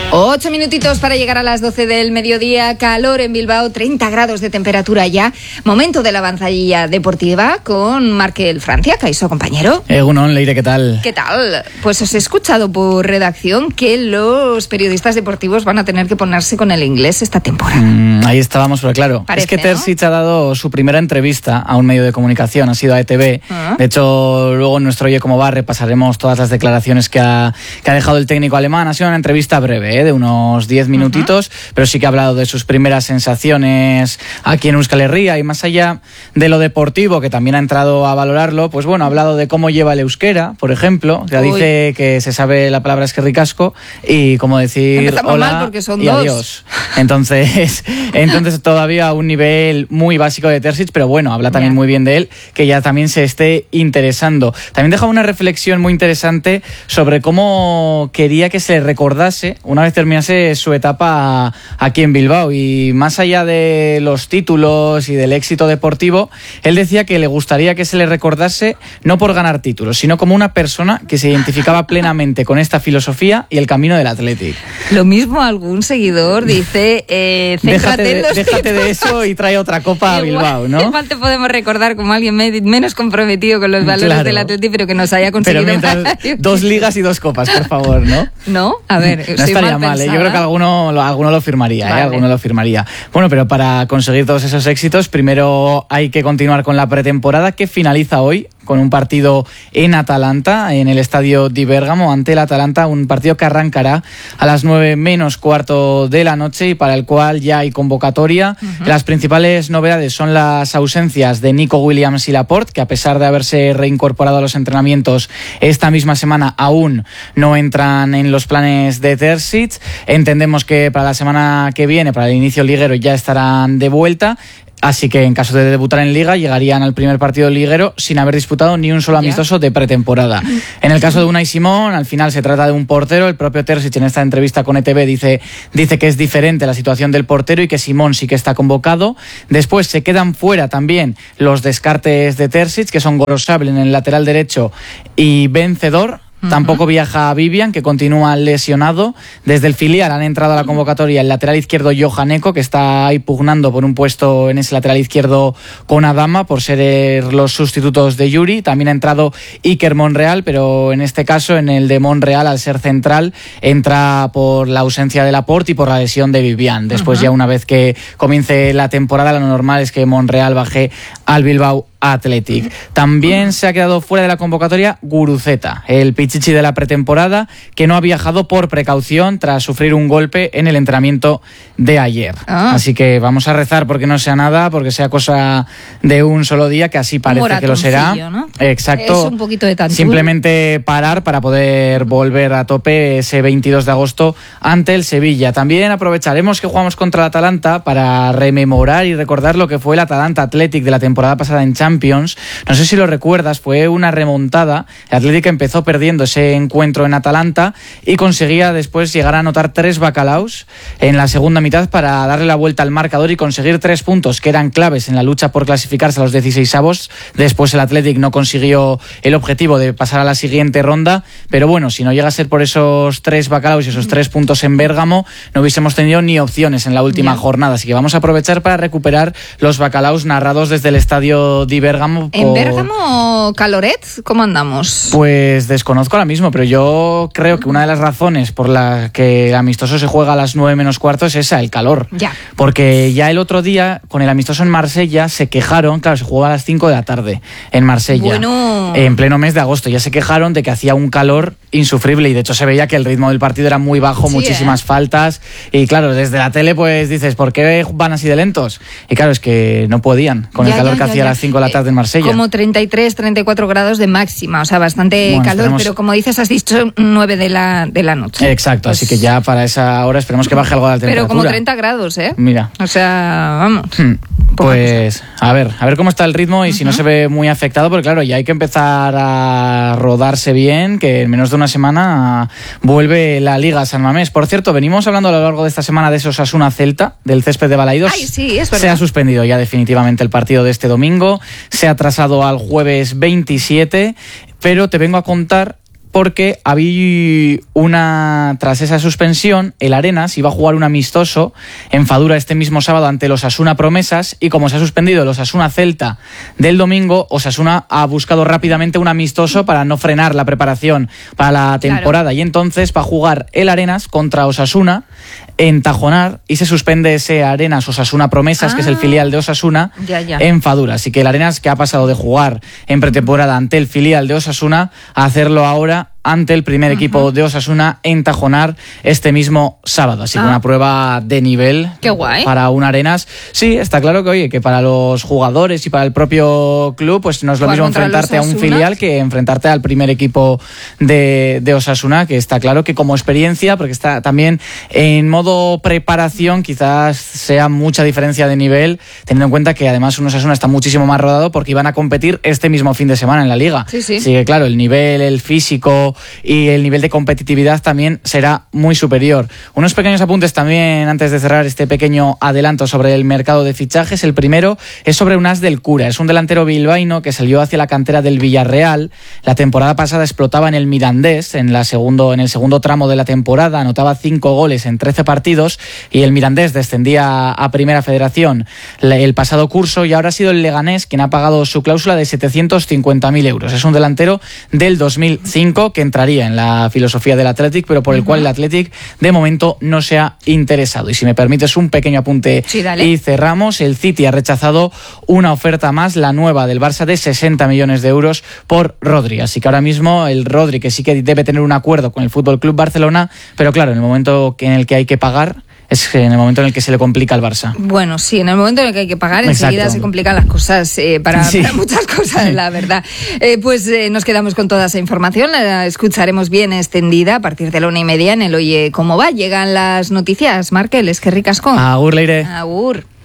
8 minutitos para llegar a las 12 del mediodía. Calor en Bilbao, 30 grados de temperatura ya. Momento de la avanzadilla deportiva con Markel Francia, Kaixo, compañero. Egunon, Leire, ¿qué tal? ¿Qué tal? Pues os he escuchado por redacción que los periodistas deportivos van a tener que ponerse con el inglés esta temporada. Ahí estábamos, pero claro, Parece, es que ¿no? Terzic ha dado su primera entrevista a un medio de comunicación, ha sido a ETV. De hecho, luego en nuestro Oye Cómo Va repasaremos todas las declaraciones que ha dejado el técnico alemán. Ha sido una entrevista breve, de unos 10 minutitos, pero sí que ha hablado de sus primeras sensaciones aquí en Euskal Herria, y más allá de lo deportivo, que también ha entrado a valorarlo, pues bueno, ha hablado de cómo lleva el euskera, por ejemplo. Ya dice que se sabe la palabra eskerrikasco y cómo decir empezamos hola mal porque son y dos. adiós. Entonces todavía a un nivel muy básico de Terzic, pero bueno, habla también muy bien de él, que ya también se esté interesando. También deja una reflexión muy interesante sobre cómo quería que se le recordase una vez terminase su etapa aquí en Bilbao, y más allá de los títulos y del éxito deportivo, él decía que le gustaría que se le recordase no por ganar títulos, sino como una persona que se identificaba plenamente con esta filosofía y el camino del Athletic. Lo mismo algún seguidor dice, céntrate en los déjate de eso y trae otra copa a Bilbao, ¿no? Igual te podemos recordar como alguien menos comprometido con los valores del Athletic, pero que nos haya conseguido. Pero mientras 2 ligas y 2 copas, por favor, ¿no? ¿No? A ver, no estaría mal, yo creo que alguno lo firmaría, vale. Alguno lo firmaría. Bueno, pero para conseguir todos esos éxitos, primero hay que continuar con la pretemporada, que finaliza hoy con un partido en Atalanta, en el estadio di Bérgamo, ante el Atalanta, un partido que arrancará a las 9:15 de la noche y para el cual ya hay convocatoria. Las principales novedades son las ausencias de Nico Williams y Laporte, que a pesar de haberse reincorporado a los entrenamientos esta misma semana, aún no entran en los planes de Terzic. Entendemos que para la semana que viene, para el inicio liguero, ya estarán de vuelta. Así que en caso de debutar en Liga, llegarían al primer partido liguero sin haber disputado ni un solo amistoso de pretemporada. En el caso de Unai Simón, al final se trata de un portero. El propio Terzic en esta entrevista con ETV dice que es diferente la situación del portero y que Simón sí que está convocado. Después se quedan fuera también los descartes de Terzic, que son Gorosabel en el lateral derecho y Vencedor. Tampoco viaja Vivian, que continúa lesionado. Desde el filial han entrado a la convocatoria el lateral izquierdo Johan Eko, que está ahí pugnando por un puesto en ese lateral izquierdo con Adama, por ser los sustitutos de Yuri. También ha entrado Iker Monreal, pero en este caso, en el de Monreal, al ser central, entra por la ausencia de Laporte y por la lesión de Vivian. Después, ya una vez que comience la temporada, lo normal es que Monreal baje al Bilbao Athletic. También se ha quedado fuera de la convocatoria Guruceta, el pichichi de la pretemporada, que no ha viajado por precaución tras sufrir un golpe en el entrenamiento de ayer. Así que vamos a rezar porque no sea nada, porque sea cosa de un solo día, que así parece que lo será, ¿no? Exacto. Es un poquito de tanto. Simplemente parar para poder volver a tope ese 22 de agosto ante el Sevilla. También aprovecharemos que jugamos contra el Atalanta para rememorar y recordar lo que fue el Atalanta Athletic de la temporada pasada en Champions. No sé si lo recuerdas, fue una remontada. El Athletic empezó perdiendo ese encuentro en Atalanta y conseguía después llegar a anotar 3 bacalaos en la segunda mitad para darle la vuelta al marcador y conseguir 3 puntos que eran claves en la lucha por clasificarse a los 16avos. Después el Athletic no consiguió el objetivo de pasar a la siguiente ronda, pero bueno, si no llega a ser por esos 3 bacalaos y esos 3 puntos en Bérgamo, no hubiésemos tenido ni opciones en la última jornada. Así que vamos a aprovechar para recuperar los bacalaos narrados desde el estadio de Bérgamo. ¿En Bérgamo, Caloret? ¿Cómo andamos? Pues desconozco ahora mismo, pero yo creo que una de las razones por la que el amistoso se juega a las 9:15 es esa, el calor. Ya. Porque ya el otro día, con el amistoso en Marsella, se quejaron, claro, se jugaba a las 5 de la tarde en Marsella. Bueno. En pleno mes de agosto, ya se quejaron de que hacía un calor insufrible y de hecho se veía que el ritmo del partido era muy bajo, muchísimas faltas, y claro, desde la tele pues dices, ¿por qué van así de lentos? Y claro, es que no podían con el calor que hacía a las 5 de la tarde en Marsella. Como 33, 34 grados de máxima, o sea, bastante calor, pero como dices, has dicho 9 de la noche. Exacto, pues, así que ya para esa hora esperemos que baje algo de la temperatura. Pero como 30 grados, ¿eh? Mira. O sea, vamos. Pues a ver cómo está el ritmo y si no se ve muy afectado, porque claro, ya hay que empezar a rodarse bien, que en menos de una semana vuelve la Liga San Mamés. Por cierto, venimos hablando a lo largo de esta semana de esos Osasuna Celta, del césped de Balaidos. Ay, sí, es verdad. Se ha suspendido ya definitivamente el partido de este domingo, se ha atrasado al jueves 27, pero te vengo a contar porque tras esa suspensión, el Arenas iba a jugar un amistoso en Fadura este mismo sábado ante el Osasuna Promesas, y como se ha suspendido el Osasuna Celta del domingo, Osasuna ha buscado rápidamente un amistoso para no frenar la preparación para la temporada. Claro. Y entonces va a jugar el Arenas contra Osasuna en Tajonar, y se suspende ese Arenas Osasuna Promesas, que es el filial de Osasuna, en Fadura. Así que el Arenas, que ha pasado de jugar en pretemporada ante el filial de Osasuna a hacerlo ahora ante el primer equipo de Osasuna en Tajonar este mismo sábado. Así que una prueba de nivel. Qué guay. Para un Arenas. Sí, está claro que, oye, que para los jugadores y para el propio club, pues no es lo mismo enfrentarte a un filial que enfrentarte al primer equipo de Osasuna, que está claro que como experiencia, porque está también en modo preparación, quizás sea mucha diferencia de nivel, teniendo en cuenta que además un Osasuna está muchísimo más rodado porque iban a competir este mismo fin de semana en la Liga. Sí, sí. Así que claro, el nivel, el físico y el nivel de competitividad también será muy superior. Unos pequeños apuntes también antes de cerrar este pequeño adelanto sobre el mercado de fichajes. El primero es sobre Unás del Cura. Es un delantero bilbaíno que salió hacia la cantera del Villarreal. La temporada pasada explotaba en el Mirandés, en el segundo tramo de la temporada, anotaba 5 goles en 13 partidos, y el Mirandés descendía a Primera Federación el pasado curso, y ahora ha sido el Leganés quien ha pagado su cláusula de 750.000 euros. Es un delantero del 2005 que entraría en la filosofía del Athletic, pero por el cual el Athletic de momento no se ha interesado. Y si me permites un pequeño apunte, y cerramos. El City ha rechazado una oferta más, la nueva del Barça, de 60 millones de euros por Rodri. Así que ahora mismo el Rodri, que sí que debe tener un acuerdo con el FC Barcelona, pero claro, en el momento en el que hay que pagar, es en el momento en el que se le complica al Barça. Bueno, sí, en el momento en el que hay que pagar, enseguida se complican las cosas para muchas cosas, la verdad. Pues nos quedamos con toda esa información, la escucharemos bien extendida a partir de la 1:30 en el Oye Cómo Va. Llegan las noticias, Markel, es que ricascón. Agur, Leire. Agur.